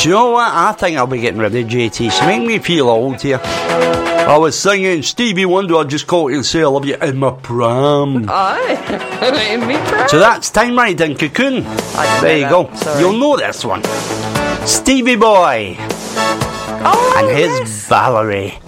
Do you know what? I think I'll be getting rid of JT. She make me feel old here. I was singing Stevie Wonder, I just called you to say I love you in my pram. Aye. In me pram. So that's Time Ride in Cocoon. There you go. Sorry. You'll know this one. Stevie Boy. Oh, And his yes. Valerie.